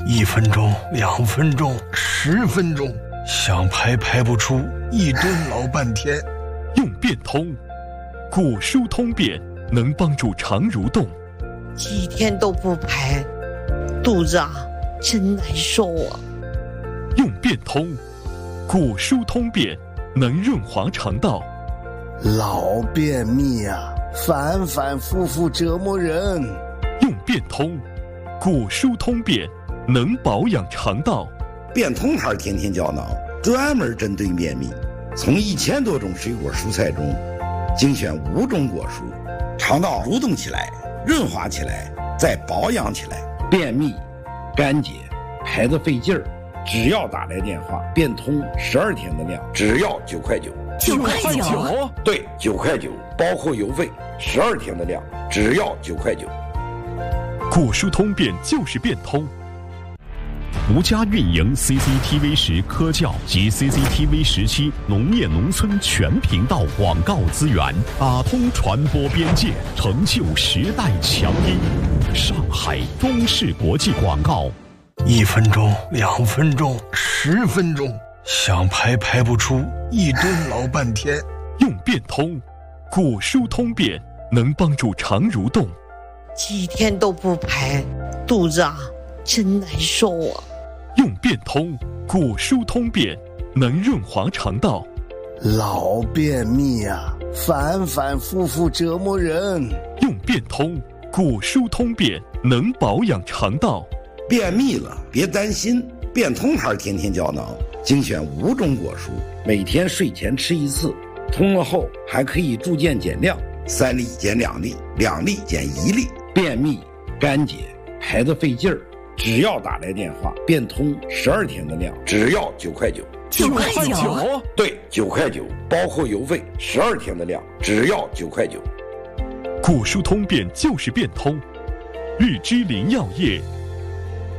1分钟、2分钟、10分钟，想排排不出，一顿老半天。 用变通，果蔬通便能帮助肠蠕动。 几天都不排，肚子真难受啊。 用变通，果蔬通便能润滑肠道。 老便秘反反复复折磨人。 用变通，果蔬通便能保养肠道。 变通牌天天胶囊专门针对便秘，从1000多种水果蔬菜中精选5种果蔬，肠道蠕动起来，润滑起来，再保养起来。便秘、干结、排得费劲儿，只要打来电话，变通12天的量，只要9块9。 9块9？ 对，9块9，包括邮费，12天的量，只要9块9。 果蔬通便就是变通。 独家运营 CCTV 10科教及 CCTV 17农业农村全频道广告资源，打通传播边界，成就时代强音。上海中视国际广告。 1分钟、2分钟、10分钟，想排排不出，一顿老半天。 用变通，果蔬通便能帮助肠蠕动。 几天都不排，肚子真难受啊。 用变通，果蔬通便能润滑肠道。 老便秘反反复复折磨人。 用变通，果蔬通便能保养肠道。 便秘了别担心，变通牌天天胶囊精选5种果蔬，每天睡前吃1次，通了后还可以逐渐减量，3粒减2粒，2粒减1粒。便秘、干结、排得费劲儿，只要打来电话，变通12天的量，只要9块9。 9块9？ 对，9块9，包括邮费，12天的量，只要9块9。 果蔬通便就是变通。日之林药业